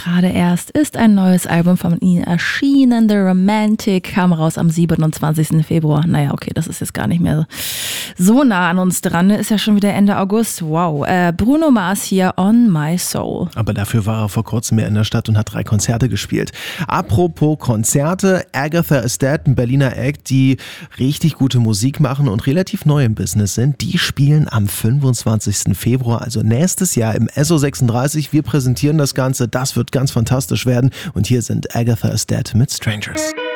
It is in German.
gerade erst ist ein neues Album von ihnen erschienen. The Romantic kam raus am 27. Februar. Naja, okay, das ist jetzt gar nicht mehr so nah an uns dran. Ist ja schon wieder Ende August. Wow. Bruno Mars hier, On My Soul. Aber dafür war er vor kurzem mehr in der Stadt und hat 3 Konzerte gespielt. Apropos Konzerte, Agatha Is Dead, ein Berliner Act, die richtig gute Musik machen und relativ neu im Business sind. Die spielen am 25. Februar, also nächstes Jahr im SO36. Wir präsentieren das Ganze. Das wird ganz fantastisch werden. Und hier sind Agatha Is Dead mit Strangers.